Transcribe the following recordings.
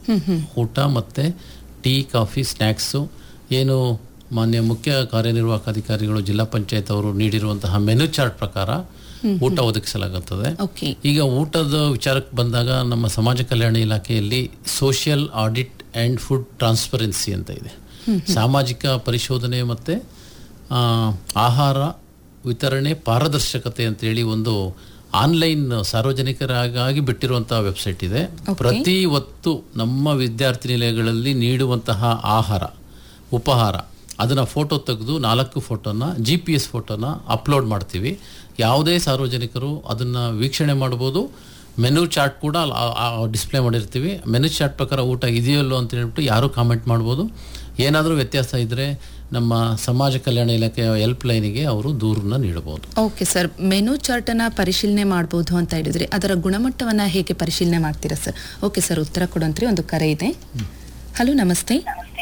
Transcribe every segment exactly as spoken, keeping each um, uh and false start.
ಊಟ ಮತ್ತು tea coffee snacks ಏನು ಮಾನ್ಯ ಮುಖ್ಯ ಕಾರ್ಯನಿರ್ವಾಹಕ ಅಧಿಕಾರಿಗಳು ಜಿಲ್ಲಾ ಪಂಚಾಯತ್ ಅವರು ನೀಡಿರುವಂತಹ ಮೆನು ಚಾರ್ಟ್ ಪ್ರಕಾರ ಊಟ ಒದಗಿಸಲಾಗುತ್ತದೆ. ಈಗ ಊಟದ ವಿಚಾರಕ್ಕೆ ಬಂದಾಗ ನಮ್ಮ ಸಮಾಜ ಕಲ್ಯಾಣ ಇಲಾಖೆಯಲ್ಲಿ social audit and food transparency ಅಂತ ಇದೆ. ಸಾಮಾಜಿಕ ಪರಿಶೋಧನೆ ಮತ್ತು ಆಹಾರ ವಿತರಣೆ ಪಾರದರ್ಶಕತೆ ಅಂತೇಳಿ ಒಂದು ಆನ್ಲೈನ್ ಸಾರ್ವಜನಿಕರಾಗಿ ಬಿಟ್ಟಿರುವಂತಹ ವೆಬ್ಸೈಟ್ ಇದೆ. ಪ್ರತಿ ಹೊತ್ತು ನಮ್ಮ ವಿದ್ಯಾರ್ಥಿ ನಿಲಯಗಳಲ್ಲಿ ನೀಡುವಂತಹ ಆಹಾರ ಉಪಹಾರ ಅದನ್ನು ಫೋಟೋ ತೆಗೆದು ನಾಲ್ಕು ಫೋಟೋನ ಜಿ ಪಿ ಎಸ್ ಫೋಟೋನ ಅಪ್ಲೋಡ್ ಮಾಡ್ತೀವಿ. ಯಾವುದೇ ಸಾರ್ವಜನಿಕರು ಅದನ್ನು ವೀಕ್ಷಣೆ ಮಾಡ್ಬೋದು. ಮೆನು ಚಾರ್ಟ್ ಕೂಡ ಡಿಸ್ಪ್ಲೇ ಮಾಡಿರ್ತೀವಿ. ಮೆನು ಚಾರ್ಟ್ ಪ್ರಕಾರ ಊಟ ಇದೆಯಲ್ಲೋ ಅಂತ ಹೇಳ್ಬಿಟ್ಟು ಯಾರು ಕಾಮೆಂಟ್ ಮಾಡ್ಬೋದು. ಏನಾದರೂ ವ್ಯತ್ಯಾಸ ಇದ್ದರೆ ನಮ್ಮ ಸಮಾಜ ಕಲ್ಯಾಣ ಇಲಾಖೆಯ ಹೆಲ್ಪ್ ಲೈನಿಗೆ ಅವರು ದೂರನ್ನ ನೀಡಬಹುದು. ಓಕೆ ಸರ್, ಮೆನು ಚಾರ್ಟನ್ನು ಪರಿಶೀಲನೆ ಮಾಡ್ಬೋದು ಅಂತ ಹೇಳಿದ್ರೆ ಅದರ ಗುಣಮಟ್ಟವನ್ನು ಹೇಗೆ ಪರಿಶೀಲನೆ ಮಾಡ್ತೀರಾ ಸರ್? ಓಕೆ ಸರ್, ಉತ್ತರ ಕೊಡೋಂತ್ರಿ. ಒಂದು ಕರೆ ಇದೆ. ಹಲೋ, ನಮಸ್ತೆ.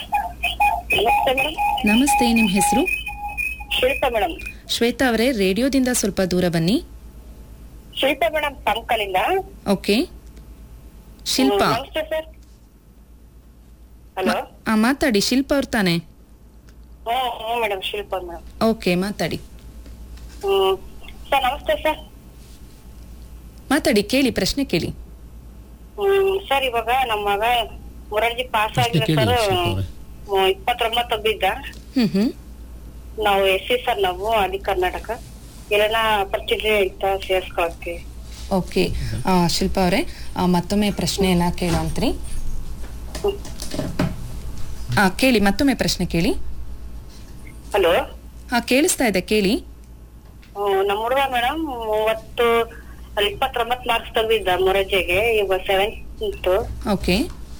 ನಮಸ್ತೆ, ನಿಮ್ಮ ಹೆಸರು? ಶ್ವೇತಾ ಮೇಡಮ್. ಶ್ವೇತಾ ಅವರೇ, ರೇಡಿಯೋದಿಂದ ಸ್ವಲ್ಪ ದೂರ ಬನ್ನಿ. Shweta madam, ಪಂಕಲಿಂದ. Okay. Shilpa, hello. ಮಾತಾಡಿ. ಶಿಲ್ಪಾ ಅವ್ರು ತಾನೆ? Madam, Shilpa madam. ಓಕೆ, ಮಾತಾಡಿ. ಸರ್ ನಮಸ್ತೆ ಸರ್. ಮಾತಾಡಿ, ಕೇಳಿ, ಪ್ರಶ್ನೆ ಕೇಳಿ. ಸರ್, ಇವಾಗ ನಮ್ಮ ಮಗ ಮೊರಾರ್ಜಿ ಪಾಸ್ ಆಗಿರೋ ಸರ್ ಇಪ್ಪತ್ತೊಂಬತ್ತು ಬಿದ್ದ. ನಾವು ಎಸ್ ಸಿ ಸರ್, ನಾವು ಆದಿ ಕರ್ನಾಟಕ ಎಲ್ಲ ಪರಿಸ್ಥಿತಿ ಇತ್ತ ಸೇರ್ಸ್ಕೊಳಕ್ಕೆ. ಓಕೆ ಶಿಲ್ಪಾ ಅವರೇ, ಮತ್ತೊಮ್ಮೆ ಪ್ರಶ್ನೆಯನ್ನ ಕೇಳೋಂತ್ರಿ. ಹಾ ಕೇಳಿ, ಮತ್ತೊಮ್ಮೆ ಪ್ರಶ್ನೆ ಕೇಳಿ. ಹಲೋ. ಹಾ ಕೇಳಿಸ್ತಾ ಇದೆ, ಕೇಳಿ. ನಮ್ಮ ಹುಡುಗ ಮೇಡಮ್ ಮೂವತ್ತು ಇಪ್ಪತ್ತೊಂಬತ್ತು ಮಾರ್ಕ್ಸ್ ತೆಗೆದಿದ್ದ ಮೊರಾರ್ಜಿಗೆ. ಈಗ ಸೆವೆಂತ್. ಓಕೆ.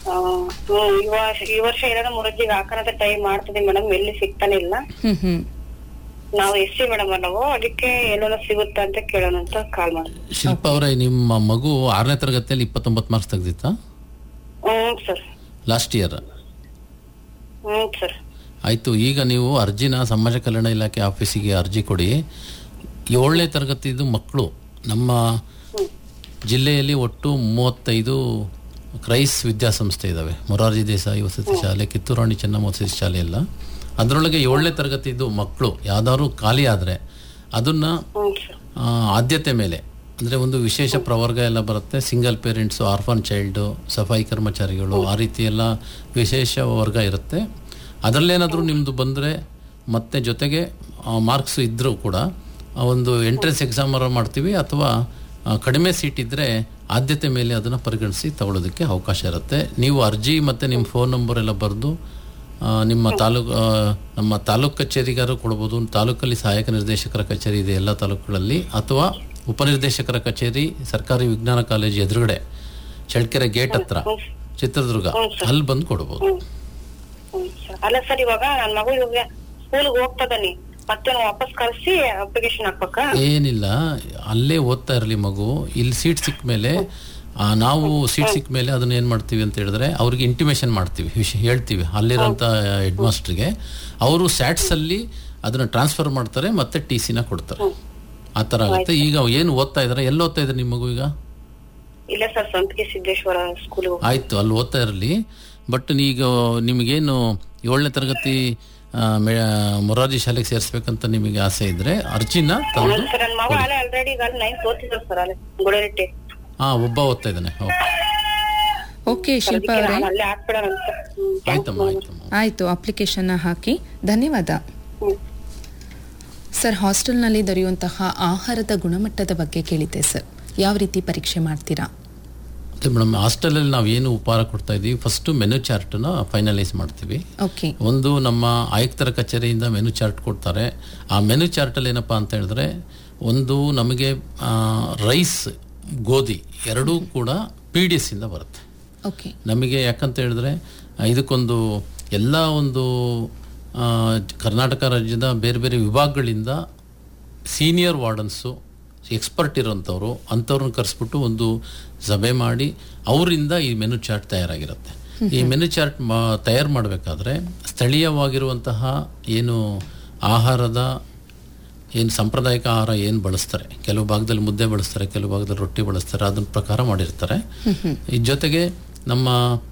ಈ ವರ್ಷ ಏನಾರ ಮೊರಾರ್ಜಿಗೆ ಹಾಕೋಣ ಟ್ರೈ ಮಾಡ್ತಿದ್ವಿ ಮೇಡಮ್, ಎಲ್ಲಿ ಸಿಗ್ತಾನೆ ಇಲ್ಲ. ನಾವು ಎಸ್ ಸಿ ಮೇಡಮ್ ನಾವು, ಅದಕ್ಕೆ ಏನೋ ಸಿಗುತ್ತಾ ಅಂತ ಕೇಳೋಣ ಅಂತ ಕಾಲ್ ಮಾಡಿ. ಶಿಲ್ಪಾ ಅವರೇ, ನಿಮ್ಮ ಮಗು ಆರನೇ ತರಗತಿಯಲ್ಲಿ ಇಪ್ಪತ್ತೊಂಬತ್ತು ಮಾರ್ಕ್ಸ್ ತೆಗೆದಿತ್ತಾ? ಹ್ಮ್ ಸರ್. Last year? ಹ್ಮ್ ಸರ್. ಆಯ್ತು, ಈಗ ನೀವು ಅರ್ಜಿನ ಸಮಾಜ ಕಲ್ಯಾಣ ಇಲಾಖೆ ಆಫೀಸಿಗೆ ಅರ್ಜಿ ಕೊಡಿ. ಏಳನೇ ತರಗತಿದು ಮಕ್ಕಳು ನಮ್ಮ ಜಿಲ್ಲೆಯಲ್ಲಿ ಒಟ್ಟು ಮೂವತ್ತೈದು ಕ್ರೈಸ್ ವಿದ್ಯಾಸಂಸ್ಥೆ ಇದ್ದಾವೆ. ಮೊರಾರ್ಜಿ ದೇಸಾಯಿ ವಸತಿ ಶಾಲೆ, ಕಿತ್ತೂರಾಣಿ ಚೆನ್ನಮ್ಮ ವಸತಿ ಶಾಲೆ ಎಲ್ಲ. ಅದರೊಳಗೆ ಏಳನೇ ತರಗತಿದು ಮಕ್ಕಳು ಯಾವ್ದಾದ್ರು ಖಾಲಿ ಆದರೆ ಅದನ್ನು ಆದ್ಯತೆ ಮೇಲೆ, ಅಂದರೆ ಒಂದು ವಿಶೇಷ ಪ್ರವರ್ಗ ಎಲ್ಲ ಬರುತ್ತೆ, ಸಿಂಗಲ್ ಪೇರೆಂಟ್ಸು, ಆರ್ಫನ್ ಚೈಲ್ಡು, ಸಫಾಯಿ ಕರ್ಮಚಾರಿಗಳು, ಆ ರೀತಿ ಎಲ್ಲ ವಿಶೇಷ ವರ್ಗ ಇರುತ್ತೆ. ಅದರಲ್ಲೇನಾದರೂ ನಿಮ್ಮದು ಬಂದರೆ ಮತ್ತು ಜೊತೆಗೆ ಮಾರ್ಕ್ಸು ಇದ್ದರೂ ಕೂಡ ಒಂದು ಎಂಟ್ರೆನ್ಸ್ ಎಕ್ಸಾಮ್ ಮಾಡ್ತೀವಿ, ಅಥವಾ ಕಡಿಮೆ ಸೀಟ್ ಇದ್ದರೆ ಆದ್ಯತೆ ಮೇಲೆ ಅದನ್ನು ಪರಿಗಣಿಸಿ ತಗೊಳ್ಳೋದಕ್ಕೆ ಅವಕಾಶ ಇರುತ್ತೆ. ನೀವು ಅರ್ಜಿ ಮತ್ತು ನಿಮ್ಮ ಫೋನ್ ನಂಬರ್ ಎಲ್ಲ ಬರೆದು ನಿಮ್ಮ ತಾಲೂಕು ನಮ್ಮ ತಾಲೂಕು ಕಚೇರಿಗಾರು ಕೊಡ್ಬೋದು. ತಾಲೂಕಲ್ಲಿ ಸಹಾಯಕ ನಿರ್ದೇಶಕರ ಕಚೇರಿ ಇದೆ ಎಲ್ಲ ತಾಲೂಕುಗಳಲ್ಲಿ, ಅಥವಾ ಉಪನಿರ್ದೇಶಕರ ಕಚೇರಿ ಸರ್ಕಾರಿ ವಿಜ್ಞಾನ ಕಾಲೇಜು ಎದುರುಗಡೆ ಚಳ್ಳಕೆರೆ ಗೇಟ್ ಹತ್ರ ಚಿತ್ರದುರ್ಗ, ಅಲ್ಲಿ ಬಂದು ಕೊಡ್ಬೋದು. ಅಲ್ಲ ಸರ್, ಇವಾಗ ನನ್ನ ಮಗು ಸ್ಕೂಲ್ಗೆ ಹೋಗ್ತದಾನೆ, ಮತ್ತೆ ವಾಪಸ್ ಕಳಿಸಿ ಅಪ್ಲಿಕೇಶನ್ ಹಾಕ್ಬೇಕಾ? ಏನಿಲ್ಲ, ಅಲ್ಲೇ ಓದ್ತಾ ಇರಲಿ ಮಗು. ಇಲ್ಲಿ ಸೀಟ್ ಸಿಕ್ಕ ಮೇಲೆ ನಾವು ಸೀಟ್ ಸಿಕ್ಕ ಮೇಲೆ ಅದನ್ನ ಏನು ಮಾಡ್ತೀವಿ ಅಂತ ಹೇಳಿದ್ರೆ ಅವ್ರಿಗೆ ಇಂಟಿಮೇಷನ್ ಮಾಡ್ತೀವಿ, ವಿಷಯ ಹೇಳ್ತೀವಿ ಅಲ್ಲಿರೋಂಥ ಹೆಡ್ ಮಾಸ್ಟ್ರಿಗೆ. ಅವರು ಸ್ಯಾಟ್ಸಲ್ಲಿ ಅದನ್ನು ಟ್ರಾನ್ಸ್ಫರ್ ಮಾಡ್ತಾರೆ, ಮತ್ತೆ ಟಿ ಸಿನ ಕೊಡ್ತಾರೆ. ಆ ಥರ ಆಗುತ್ತೆ. ಈಗ ಏನು ಓದ್ತಾ ಇದ್ದಾರೆ? ಎಲ್ಲಿ ಓದ್ತಾ ಇದ್ದಾರೆ ನಿಮ್ಮ ಮಗು ಈಗ? ಇಲ್ಲ ಸರ್, ಸಂತಗೆ ಸಿದ್ದೇಶ್ವರ ಸ್ಕೂಲ್. ಆಯಿತು, ಅಲ್ಲಿ ಓದ್ತಾ ಇರಲಿ. ಬಟ್ ಈಗ ನಿಮಗೇನು ಏಳನೇ ತರಗತಿ ಮೊರಾರ್ಜಿ ಶಾಲೆಗೆ ಸೇರಿಸ್ಬೇಕಂತ ನಿಮಗೆ ಆಸೆ ಇದ್ರೆ ಅರ್ಜಿನ ತಂದು. ಹಾ, ಒಬ್ಬ ಓದ್ತಾ ಇದ್ದಾನೆ. ಓಕೆ ಶಿಲ್ಪಾ ಅವರೇ, ಆಯ್ತಮ್ಮ ಆಯ್ತಮ್ಮ ಆಯ್ತು, ಅಪ್ಲಿಕೇಶನ್ ಹಾಕಿ. ಧನ್ಯವಾದ ಸರ್. ಹಾಸ್ಟೆಲ್ನಲ್ಲಿ ದೊರೆಯುವಂತಹ ಆಹಾರದ ಗುಣಮಟ್ಟದ ಬಗ್ಗೆ ಕೇಳಿದ್ದೆ ಸರ್, ಯಾವ ರೀತಿ ಪರೀಕ್ಷೆ ಮಾಡ್ತೀರಾ? ಮೇಡಮ್, ಹಾಸ್ಟೆಲಲ್ಲಿ ನಾವು ಏನು ಉಪಹಾರ ಕೊಡ್ತಾ ಇದ್ದೀವಿ, ಫಸ್ಟು ಮೆನು ಚಾರ್ಟನ್ನ ಫೈನಲೈಸ್ ಮಾಡ್ತೀವಿ. ಓಕೆ. ಒಂದು ನಮ್ಮ ಆಯುಕ್ತರ ಕಚೇರಿಯಿಂದ ಮೆನು ಚಾರ್ಟ್ ಕೊಡ್ತಾರೆ. ಆ ಮೆನು ಚಾರ್ಟಲ್ಲಿ ಏನಪ್ಪ ಅಂತ ಹೇಳಿದ್ರೆ, ಒಂದು ನಮಗೆ ರೈಸ್, ಗೋಧಿ ಎರಡೂ ಕೂಡ ಪಿ ಡಿ ಎಸ್ ಇಂದ ಬರುತ್ತೆ. ಓಕೆ. ನಮಗೆ ಯಾಕಂತ ಹೇಳಿದ್ರೆ ಇದಕ್ಕೊಂದು ಎಲ್ಲ ಒಂದು ಕರ್ನಾಟಕ ರಾಜ್ಯದ ಬೇರೆ ಬೇರೆ ವಿಭಾಗಗಳಿಂದ ಸೀನಿಯರ್ ವಾರ್ಡನ್ಸು, ಎಕ್ಸ್ಪರ್ಟ್ ಇರೋಂಥವ್ರು, ಅಂಥವ್ರನ್ನ ಕರೆಸ್ಬಿಟ್ಟು ಒಂದು ಸಭೆ ಮಾಡಿ ಅವರಿಂದ ಈ ಮೆನು ಚಾರ್ಟ್ ತಯಾರಾಗಿರುತ್ತೆ. ಈ ಮೆನು ಚಾರ್ಟ್ ಮಾ ತಯಾರು ಮಾಡಬೇಕಾದ್ರೆ ಸ್ಥಳೀಯವಾಗಿರುವಂತಹ ಏನು ಆಹಾರದ ಏನು ಸಾಂಪ್ರದಾಯಿಕ ಆಹಾರ ಏನು ಬಳಸ್ತಾರೆ, ಕೆಲವು ಭಾಗದಲ್ಲಿ ಮುದ್ದೆ ಬಳಸ್ತಾರೆ, ಕೆಲವು ಭಾಗದಲ್ಲಿ ರೊಟ್ಟಿ ಬಳಸ್ತಾರೆ, ಅದನ್ನ ಪ್ರಕಾರ ಮಾಡಿರ್ತಾರೆ. ಈ ಜೊತೆಗೆ ನಮ್ಮ